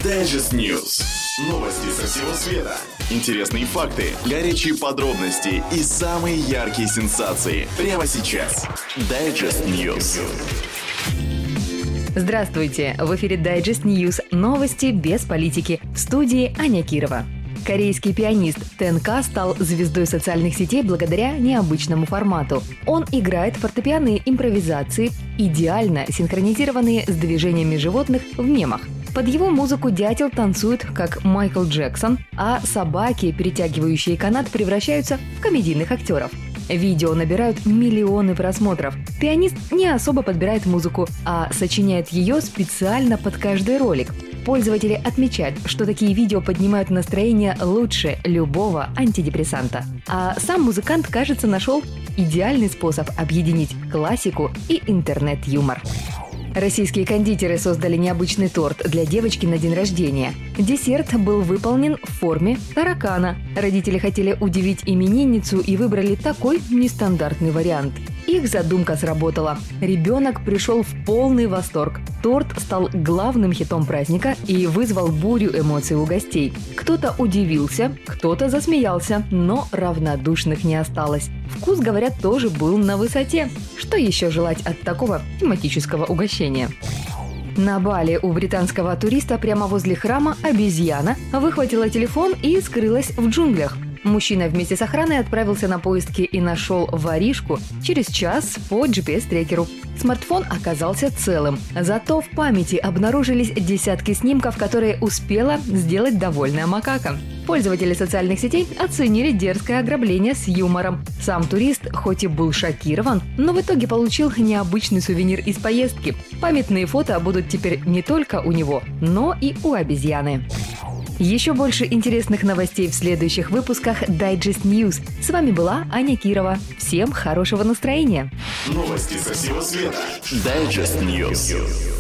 Digest News. Новости со всего света. Интересные факты, горячие подробности и самые яркие сенсации. Прямо сейчас. Digest News. Здравствуйте! В эфире Digest News. Новости без политики. В студии Аня Кирова. Корейский пианист ТНК стал звездой социальных сетей благодаря необычному формату. Он играет фортепианные импровизации, идеально синхронизированные с движениями животных в мемах. Под его музыку дятел танцует, как Майкл Джексон, а собаки, перетягивающие канат, превращаются в комедийных актеров. Видео набирают миллионы просмотров. Пианист не особо подбирает музыку, а сочиняет ее специально под каждый ролик. Пользователи отмечают, что такие видео поднимают настроение лучше любого антидепрессанта. А сам музыкант, кажется, нашел идеальный способ объединить классику и интернет-юмор. Российские кондитеры создали необычный торт для девочки на день рождения. Десерт был выполнен в форме таракана. Родители хотели удивить именинницу и выбрали такой нестандартный вариант. Их задумка сработала. Ребенок пришел в полный восторг. Торт стал главным хитом праздника и вызвал бурю эмоций у гостей. Кто-то удивился, кто-то засмеялся, но равнодушных не осталось. Вкус, говорят, тоже был на высоте. Что еще желать от такого тематического угощения? На Бали у британского туриста прямо возле храма обезьяна выхватила телефон и скрылась в джунглях. Мужчина вместе с охраной отправился на поиски и нашел воришку через час по GPS-трекеру. Смартфон оказался целым, зато в памяти обнаружились десятки снимков, которые успела сделать довольная макака. Пользователи социальных сетей оценили дерзкое ограбление с юмором. Сам турист хоть и был шокирован, но в итоге получил необычный сувенир из поездки. Памятные фото будут теперь не только у него, но и у обезьяны. Еще больше интересных новостей в следующих выпусках Digest News. С вами была Аня Кирова. Всем хорошего настроения. Новости со всего света. Digest News.